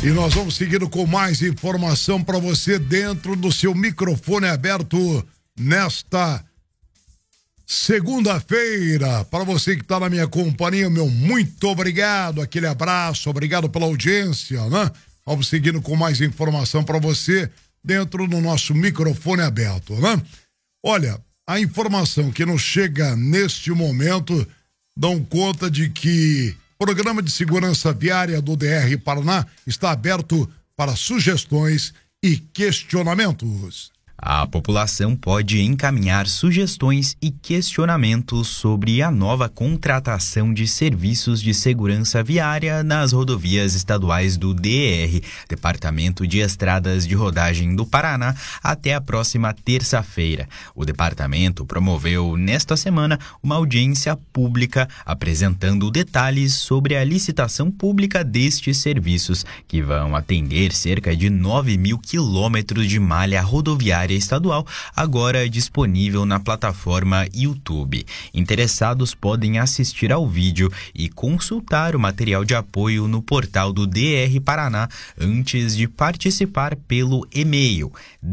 E nós vamos seguindo com mais informação para você dentro do seu microfone aberto nesta segunda-feira. Para você que está na minha companhia, meu muito obrigado, aquele abraço, obrigado pela audiência, né? Vamos seguindo com mais informação para você dentro do nosso microfone aberto, né? Olha, a informação que nos chega neste momento dão conta de que o Programa de Segurança Viária do DR Paraná está aberto para sugestões e questionamentos. A população pode encaminhar sugestões e questionamentos sobre a nova contratação de serviços de segurança viária nas rodovias estaduais do DR, Departamento de Estradas de Rodagem do Paraná, até a próxima terça-feira. O departamento promoveu nesta semana uma audiência pública apresentando detalhes sobre a licitação pública destes serviços, que vão atender cerca de 9.000 quilômetros de malha rodoviária estadual, agora disponível na plataforma YouTube. Interessados podem assistir ao vídeo e consultar o material de apoio no portal do DR Paraná antes de participar pelo e-mail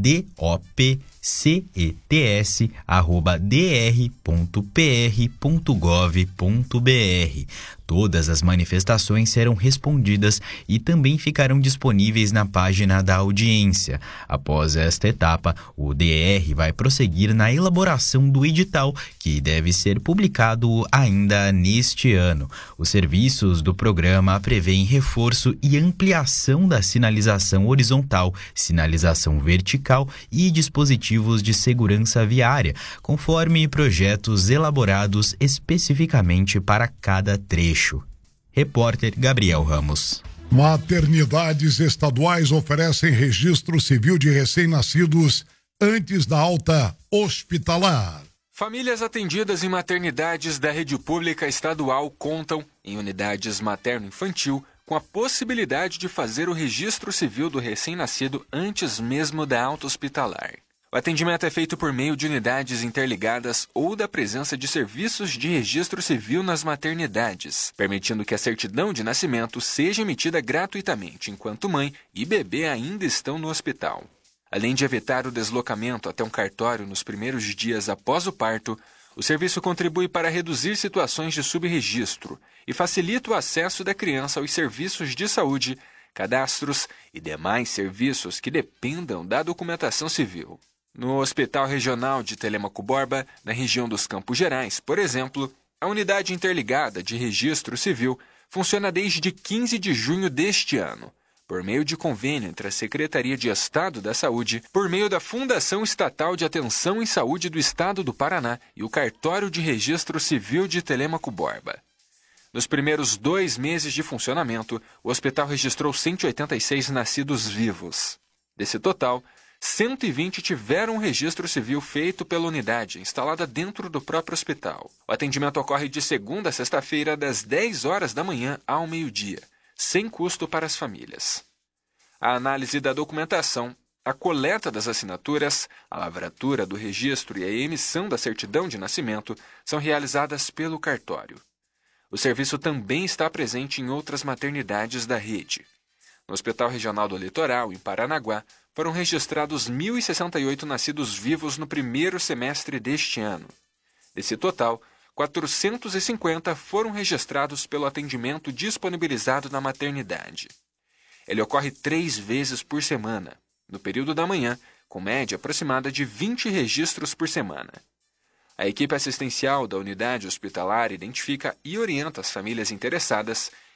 dopcets@dr.pr.gov.br. Todas as manifestações serão respondidas e também ficarão disponíveis na página da audiência. Após esta etapa, o DR vai prosseguir na elaboração do edital, que deve ser publicado ainda neste ano. Os serviços do programa prevêem reforço e ampliação da sinalização horizontal, sinalização vertical e dispositivos de segurança viária, conforme projetos elaborados especificamente para cada trecho. Repórter Gabriel Ramos. Maternidades estaduais oferecem registro civil de recém-nascidos antes da alta hospitalar. Famílias atendidas em maternidades da rede pública estadual contam, em unidades materno-infantil, com a possibilidade de fazer o registro civil do recém-nascido antes mesmo da alta hospitalar. O atendimento é feito por meio de unidades interligadas ou da presença de serviços de registro civil nas maternidades, permitindo que a certidão de nascimento seja emitida gratuitamente enquanto mãe e bebê ainda estão no hospital. Além de evitar o deslocamento até um cartório nos primeiros dias após o parto, o serviço contribui para reduzir situações de subregistro e facilita o acesso da criança aos serviços de saúde, cadastros e demais serviços que dependam da documentação civil. No Hospital Regional de Telêmaco Borba, na região dos Campos Gerais, por exemplo, a unidade interligada de registro civil funciona desde 15 de junho deste ano, por meio de convênio entre a Secretaria de Estado da Saúde, por meio da Fundação Estatal de Atenção em Saúde do Estado do Paraná e o Cartório de Registro Civil de Telêmaco Borba. Nos primeiros 2 meses de funcionamento, o hospital registrou 186 nascidos vivos. Desse total, 120 tiveram um registro civil feito pela unidade, instalada dentro do próprio hospital. O atendimento ocorre de segunda a sexta-feira, das 10 horas da manhã ao meio-dia, sem custo para as famílias. A análise da documentação, a coleta das assinaturas, a lavratura do registro e a emissão da certidão de nascimento são realizadas pelo cartório. O serviço também está presente em outras maternidades da rede. No Hospital Regional do Litoral, em Paranaguá, foram registrados 1.068 nascidos vivos no primeiro semestre deste ano. Desse total, 450 foram registrados pelo atendimento disponibilizado na maternidade. Ele ocorre 3 vezes por semana, no período da manhã, com média aproximada de 20 registros por semana. A equipe assistencial da unidade hospitalar identifica e orienta as famílias interessadas